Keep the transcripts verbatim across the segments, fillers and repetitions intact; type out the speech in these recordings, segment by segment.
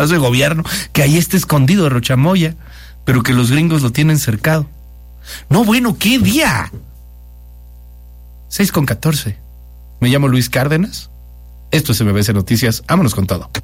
Palacio de Gobierno, que ahí está escondido Rochamoya, pero que los gringos lo tienen cercado. No, bueno, ¿qué día? seis con catorce. Me llamo Luis Cárdenas. Esto es M B C Noticias. Vámonos con todo.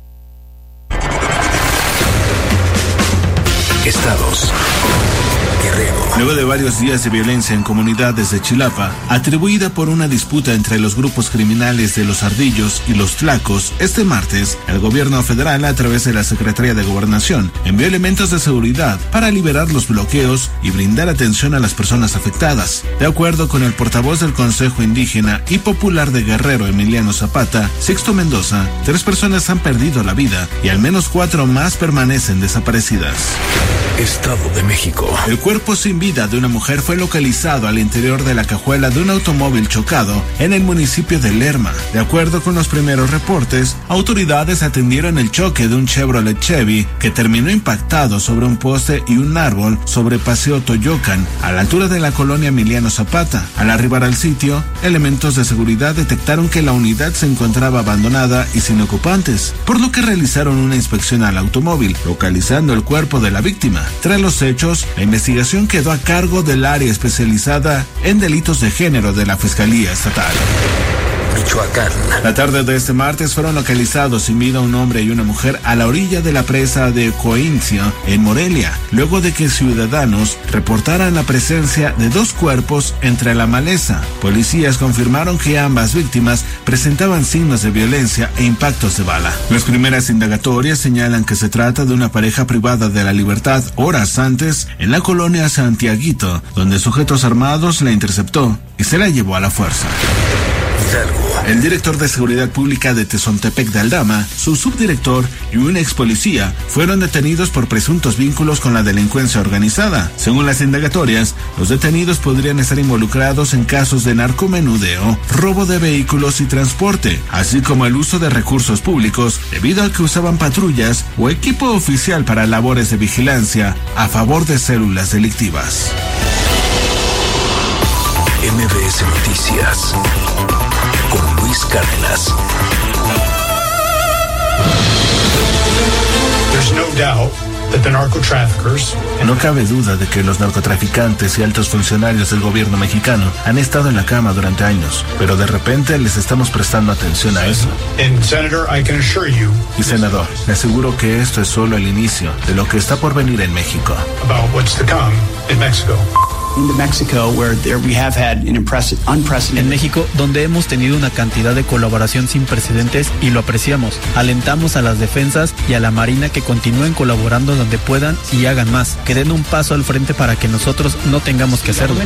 Estados. Guerrero. Luego de varios días de violencia en comunidades de Chilapa, atribuida por una disputa entre los grupos criminales de los Ardillos y los Tlacos, este martes, el gobierno federal, a través de la Secretaría de Gobernación, envió elementos de seguridad para liberar los bloqueos y brindar atención a las personas afectadas. De acuerdo con el portavoz del Consejo Indígena y Popular de Guerrero, Emiliano Zapata, Sixto Mendoza, tres personas han perdido la vida y al menos cuatro más permanecen desaparecidas. Estado de México. El cuerpo sin vida de una mujer fue localizado al interior de la cajuela de un automóvil chocado en el municipio de Lerma. De acuerdo con los primeros reportes, autoridades atendieron el choque de un Chevrolet Chevy que terminó impactado sobre un poste y un árbol sobre Paseo Toyocan, a la altura de la colonia Emiliano Zapata. Al arribar al sitio, elementos de seguridad detectaron que la unidad se encontraba abandonada y sin ocupantes, por lo que realizaron una inspección al automóvil, localizando el cuerpo de la víctima. Tras los hechos, la investigación quedó a cargo del área especializada en delitos de género de la Fiscalía Estatal. Michoacán. La tarde de este martes fueron localizados sin vida un hombre y una mujer a la orilla de la presa de Coincio, en Morelia, luego de que ciudadanos reportaran la presencia de dos cuerpos entre la maleza. Policías confirmaron que ambas víctimas presentaban signos de violencia e impactos de bala. Las primeras indagatorias señalan que se trata de una pareja privada de la libertad horas antes en la colonia Santiaguito, donde sujetos armados la interceptó y se la llevó a la fuerza. Hidalgo. El director de Seguridad Pública de Tezontepec de Aldama, su subdirector y un ex policía fueron detenidos por presuntos vínculos con la delincuencia organizada. Según las indagatorias, los detenidos podrían estar involucrados en casos de narcomenudeo, robo de vehículos y transporte, así como el uso de recursos públicos debido a que usaban patrullas o equipo oficial para labores de vigilancia a favor de células delictivas. M B S Noticias con Luis Cárdenas. There's no doubt that the narco traffickers. No cabe duda de que los narcotraficantes y altos funcionarios del gobierno mexicano han estado en la cama durante años, pero de repente les estamos prestando atención a eso. And Senator, I can assure you. Y senador, le aseguro que esto es solo el inicio de lo que está por venir en México. About what's to come in Mexico. En México, donde hemos tenido una cantidad de colaboración sin precedentes y lo apreciamos. Alentamos a las defensas y a la Marina que continúen colaborando donde puedan y hagan más, que den un paso al frente para que nosotros no tengamos que hacerlo.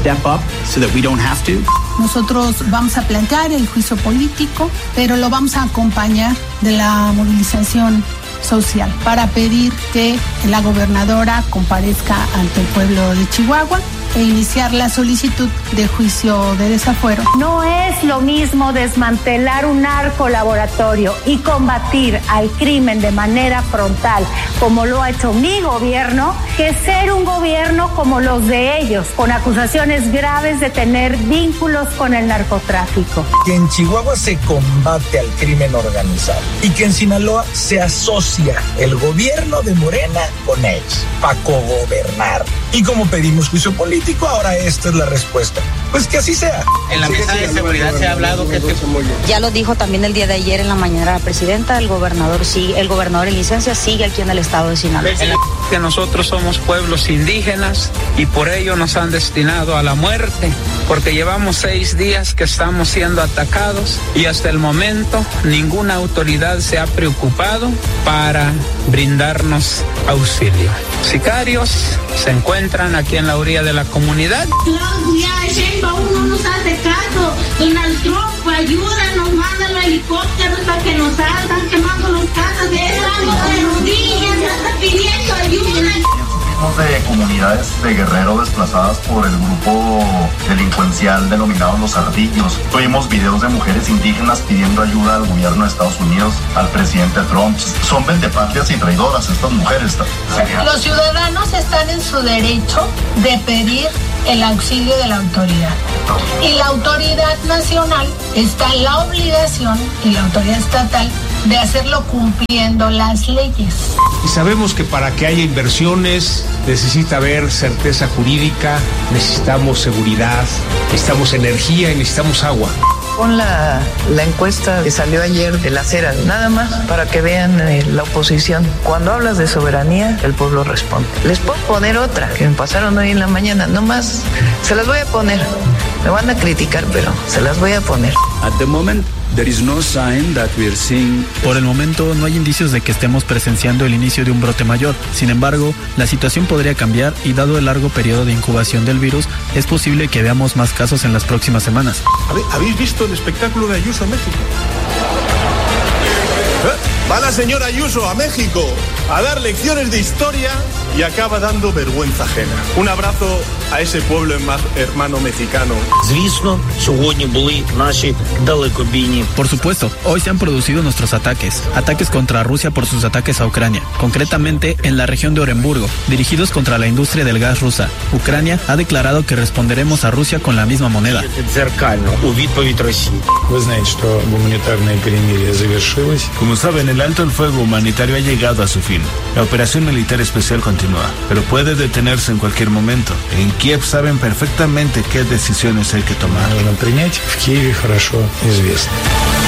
Nosotros vamos a plantear el juicio político, pero lo vamos a acompañar de la movilización social para pedir que la gobernadora comparezca ante el pueblo de Chihuahua e iniciar la solicitud de juicio de desafuero. No es lo mismo desmantelar un narcolaboratorio y combatir al crimen de manera frontal, como lo ha hecho mi gobierno, que ser un gobierno como los de ellos, con acusaciones graves de tener vínculos con el narcotráfico. Que en Chihuahua se combate al crimen organizado y que en Sinaloa se asocia el gobierno de Morena con ellos para cogobernar. Y como pedimos juicio político, ahora esta es la respuesta. Pues que así sea. En la mesa de seguridad se ha hablado que... Ya lo dijo también el día de ayer en la mañana la presidenta, el gobernador sigue, el gobernador en licencia sigue aquí en el estado de Sinaloa. Que nosotros somos pueblos indígenas y por ello nos han destinado a la muerte, porque llevamos seis días que estamos siendo atacados y hasta el momento ninguna autoridad se ha preocupado para brindarnos auxilio. Sicarios se encuentran aquí en la orilla de la comunidad. Claudia Sheinbaum no nos hace caso. Donald Trump ayuda, nos manda los helicópteros para que nos salgan quemando los casas. Estamos de rodillas, ya está pidiendo ayuda. De comunidades de Guerrero desplazadas por el grupo delincuencial denominado Los Ardillos. Tuvimos videos de mujeres indígenas pidiendo ayuda al gobierno de Estados Unidos, al presidente Trump. Son vendepatrias y traidoras estas mujeres. Los ciudadanos están en su derecho de pedir el auxilio de la autoridad. Y la autoridad nacional está en la obligación, y la autoridad estatal, de hacerlo cumpliendo las leyes. Y sabemos que para que haya inversiones necesita haber certeza jurídica, necesitamos seguridad, necesitamos energía y necesitamos agua. Pon la, la encuesta que salió ayer de la Cera, nada más para que vean eh, la oposición. Cuando hablas de soberanía, el pueblo responde. Les puedo poner otra que me pasaron hoy en la mañana, no más, se las voy a poner. Me van a criticar, pero se las voy a poner. At the moment, there is no sign that we are seeing... Por el momento no hay indicios de que estemos presenciando el inicio de un brote mayor. Sin embargo, la situación podría cambiar y dado el largo periodo de incubación del virus, es posible que veamos más casos en las próximas semanas. ¿Habéis visto el espectáculo de Ayuso en México? ¿Eh? Va la señora Ayuso a México a dar lecciones de historia y acaba dando vergüenza ajena. Un abrazo a ese pueblo hermano mexicano. Por supuesto, hoy se han producido nuestros ataques. Ataques contra Rusia por sus ataques a Ucrania, concretamente en la región de Oremburgo, dirigidos contra la industria del gas rusa. Ucrania ha declarado que responderemos a Rusia con la misma moneda. Como saben, el alto el fuego humanitario ha llegado a su fin. La operación militar especial continúa, pero puede detenerse en cualquier momento. En Kiev saben perfectamente qué decisiones hay que tomar.